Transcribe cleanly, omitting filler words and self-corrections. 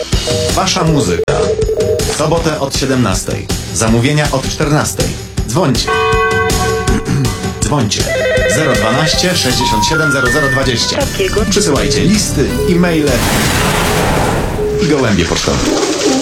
Wasza muzyka. W sobotę od 17. Zamówienia od 14. Dzwońcie. Dzwońcie. 012 67 0020. Przysyłajcie listy, e-maile i gołębie pocztowe.